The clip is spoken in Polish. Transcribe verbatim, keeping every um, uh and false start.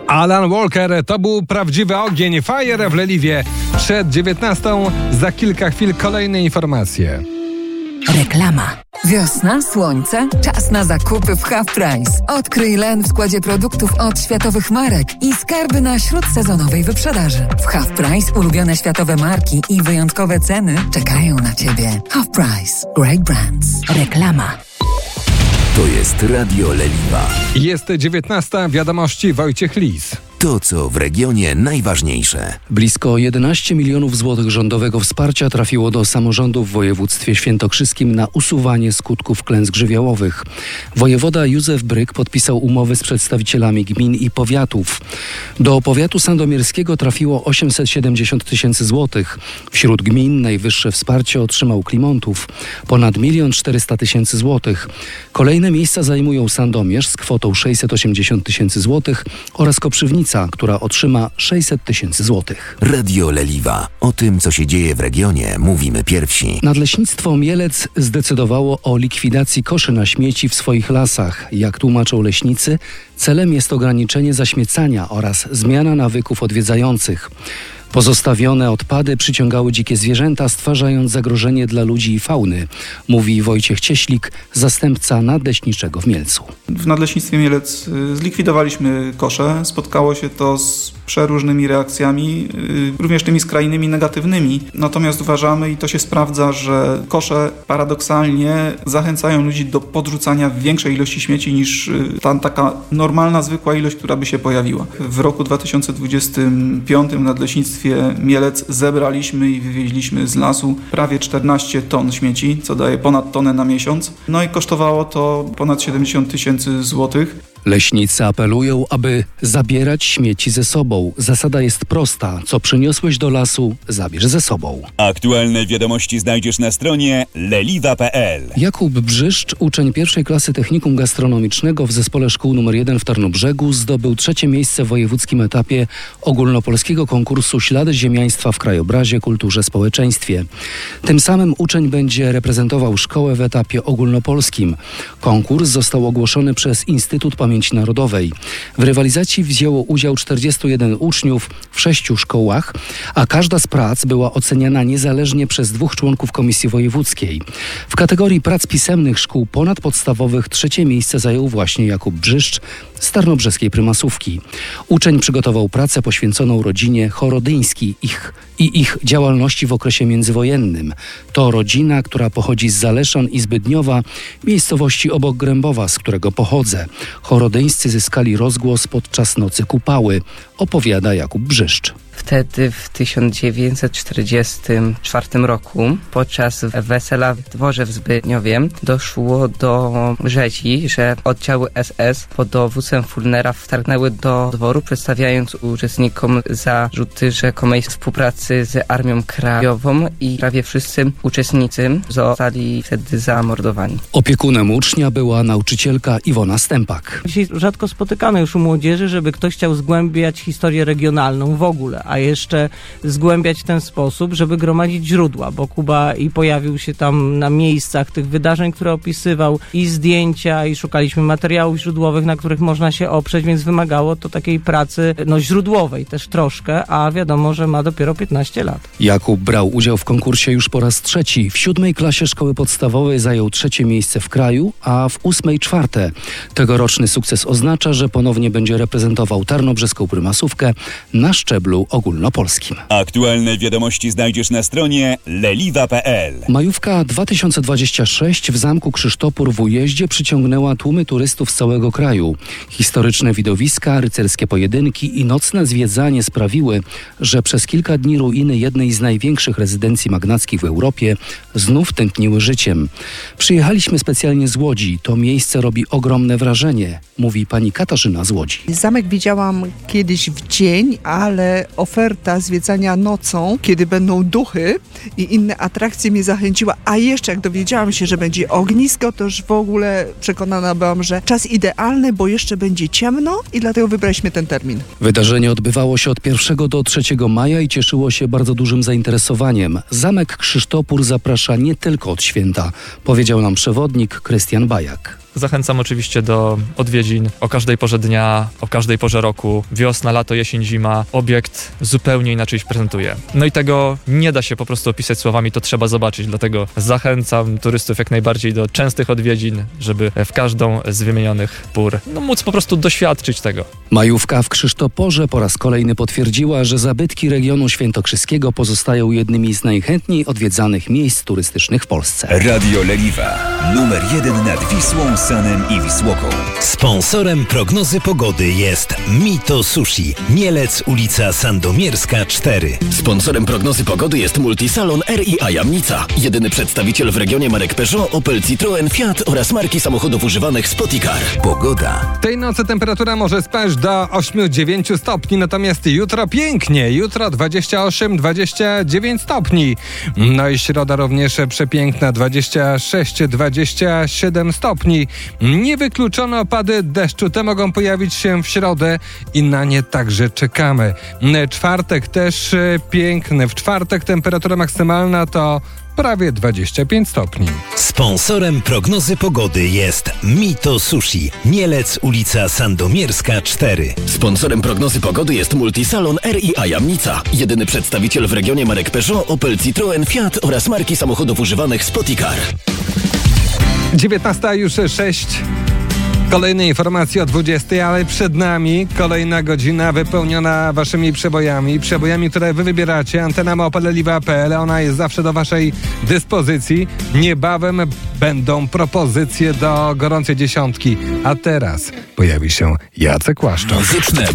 Alan Walker, to był prawdziwy ogień. Fire w Leliwie przed dziewiętnastą. Za kilka chwil kolejne informacje. Reklama. Wiosna, słońce, czas na zakupy w Half Price. Odkryj Len w składzie produktów od światowych marek i skarby na śródsezonowej wyprzedaży. W Half Price ulubione światowe marki i wyjątkowe ceny czekają na Ciebie. Half Price. Great brands. Reklama. To jest Radio Leliwa. Jest dziewiętnasta, wiadomości Wojciech Lis. To, co w regionie najważniejsze. Blisko jedenaście milionów złotych rządowego wsparcia trafiło do samorządów w województwie świętokrzyskim na usuwanie skutków klęsk żywiołowych. Wojewoda Józef Bryk podpisał umowy z przedstawicielami gmin i powiatów. Do powiatu sandomierskiego trafiło osiemset siedemdziesiąt tysięcy złotych. Wśród gmin najwyższe wsparcie otrzymał Klimontów, ponad milion czterysta tysięcy złotych. Kolejne miejsca zajmują Sandomierz z kwotą sześćset osiemdziesiąt tysięcy złotych oraz Koprzywnica, która otrzyma sześćset tysięcy złotych. Radio Leliwa. O tym, co się dzieje w regionie, mówimy pierwsi. Nadleśnictwo Mielec zdecydowało o likwidacji koszy na śmieci w swoich lasach. Jak tłumaczą leśnicy, celem jest ograniczenie zaśmiecania oraz zmiana nawyków odwiedzających. Pozostawione odpady przyciągały dzikie zwierzęta, stwarzając zagrożenie dla ludzi i fauny, mówi Wojciech Cieślik, zastępca nadleśniczego w Mielcu. W Nadleśnictwie Mielec zlikwidowaliśmy kosze. Spotkało się to z przeróżnymi reakcjami, również tymi skrajnymi negatywnymi. Natomiast uważamy, i to się sprawdza, że kosze paradoksalnie zachęcają ludzi do podrzucania większej ilości śmieci niż ta taka normalna, zwykła ilość, która by się pojawiła. W roku dwa tysiące dwudziestym piątym w Nadleśnictwie Mielec zebraliśmy i wywieźliśmy z lasu prawie czternaście ton śmieci, co daje ponad tonę na miesiąc. No i kosztowało to ponad siedemdziesiąt tysięcy złotych. Leśnicy apelują, aby zabierać śmieci ze sobą. Zasada jest prosta. Co przyniosłeś do lasu, zabierz ze sobą. Aktualne wiadomości znajdziesz na stronie leliwa kropka pe el. Jakub Brzyszcz, uczeń pierwszej klasy technikum gastronomicznego w zespole szkół numer jeden w Tarnobrzegu, zdobył trzecie miejsce w wojewódzkim etapie ogólnopolskiego konkursu Ślady ziemiaństwa w krajobrazie, kulturze, społeczeństwie. Tym samym uczeń będzie reprezentował szkołę w etapie ogólnopolskim. Konkurs został ogłoszony przez Instytut Pamięci Narodowej. W rywalizacji wzięło udział czterdziestu jeden uczniów w sześciu szkołach, a każda z prac była oceniana niezależnie przez dwóch członków Komisji Wojewódzkiej. W kategorii prac pisemnych szkół ponadpodstawowych trzecie miejsce zajął właśnie Jakub Brzyszcz z tarnobrzeskiej prymasówki. Uczeń przygotował pracę poświęconą rodzinie Chorodyński ich, i ich działalności w okresie międzywojennym. To rodzina, która pochodzi z Zaleszan i Zbydniowa, miejscowości obok Grębowa, z którego pochodzę. Chorodyńscy zyskali rozgłos podczas Nocy Kupały, opowiada Jakub Brzyszcz. Wtedy w tysiąc dziewięćset czterdziestym czwartym roku podczas wesela w dworze w Zbydniowie doszło do rzezi, że oddziały es es pod dowództwem Fulnera wtargnęły do dworu, przedstawiając uczestnikom zarzuty rzekomej współpracy z Armią Krajową i prawie wszyscy uczestnicy zostali wtedy zamordowani. Opiekunem ucznia była nauczycielka Iwona Stępak. Dzisiaj rzadko spotykane już u młodzieży, żeby ktoś chciał zgłębiać historię regionalną w ogóle, a jeszcze zgłębiać w ten sposób, żeby gromadzić źródła, bo Kuba i pojawił się tam na miejscach tych wydarzeń, które opisywał, i zdjęcia, i szukaliśmy materiałów źródłowych, na których można się oprzeć, więc wymagało to takiej pracy no, źródłowej też troszkę, a wiadomo, że ma dopiero piętnaście lat. Jakub brał udział w konkursie już po raz trzeci. W siódmej klasie szkoły podstawowej zajął trzecie miejsce w kraju, a w ósmej czwarte. Tegoroczny sukces oznacza, że ponownie będzie reprezentował tarnobrzeską prymasówkę na szczeblu ogólnopolskim. Aktualne wiadomości znajdziesz na stronie leliwa kropka pe el. Majówka dwa tysiące dwudziesty szósty w Zamku Krzysztopór w Ujeździe przyciągnęła tłumy turystów z całego kraju. Historyczne widowiska, rycerskie pojedynki i nocne zwiedzanie sprawiły, że przez kilka dni ruiny jednej z największych rezydencji magnackich w Europie znów tętniły życiem. Przyjechaliśmy specjalnie z Łodzi. To miejsce robi ogromne wrażenie, mówi pani Katarzyna z Łodzi. Zamek widziałam kiedyś w dzień, ale oferta zwiedzania nocą, kiedy będą duchy i inne atrakcje, mnie zachęciła. A jeszcze jak dowiedziałam się, że będzie ognisko, to już w ogóle przekonana byłam, że czas idealny, bo jeszcze będzie ciemno i dlatego wybraliśmy ten termin. Wydarzenie odbywało się od pierwszego do trzeciego maja i cieszyło się bardzo dużym zainteresowaniem. Zamek Krzysztopór zaprasza nie tylko od święta, powiedział nam przewodnik Krystian Bajak. Zachęcam oczywiście do odwiedzin o każdej porze dnia, o każdej porze roku. Wiosna, lato, jesień, zima. Obiekt zupełnie inaczej się prezentuje. No i tego nie da się po prostu opisać słowami, to trzeba zobaczyć. Dlatego zachęcam turystów jak najbardziej do częstych odwiedzin, żeby w każdą z wymienionych pór no, móc po prostu doświadczyć tego. Majówka w Krzysztoporze po raz kolejny potwierdziła, że zabytki regionu świętokrzyskiego pozostają jednymi z najchętniej odwiedzanych miejsc turystycznych w Polsce. Radio Leliwa. Numer jeden nad Wisłą, Sanem i Wisłoką. Sponsorem prognozy pogody jest Mito Sushi. Mielec, ulica Sandomierska cztery. Sponsorem prognozy pogody jest Multisalon R i A Jamnica. Jedyny przedstawiciel w regionie marek Peugeot, Opel, Citroen, Fiat oraz marki samochodów używanych Spoticar. Pogoda. Tej nocy temperatura może spaść do osiem do dziewięciu stopni, natomiast jutro pięknie. Jutro dwadzieścia osiem do dwudziestu dziewięciu stopni. No i środa również przepiękna, dwadzieścia sześć do dwudziestu siedmiu stopni. Niewykluczone opady deszczu, te mogą pojawić się w środę i na nie także czekamy. Czwartek też piękny. W czwartek temperatura maksymalna to prawie dwadzieścia pięć stopni. Sponsorem prognozy pogody jest Mito Sushi. Mielec, ulica Sandomierska cztery. Sponsorem prognozy pogody jest Multisalon R i A Jamnica. Jedyny przedstawiciel w regionie marek Peugeot, Opel, Citroen, Fiat oraz marki samochodów używanych Spoticar. dziewiętnasta już sześć. Kolejne informacje o dwudziestej, ale przed nami kolejna godzina wypełniona waszymi przebojami. Przebojami, które wy wybieracie. Antena małpa leliwa kropka p l. Ona jest zawsze do waszej dyspozycji. Niebawem będą propozycje do gorącej dziesiątki. A teraz pojawi się Jacek Łaszczok. Muzyczne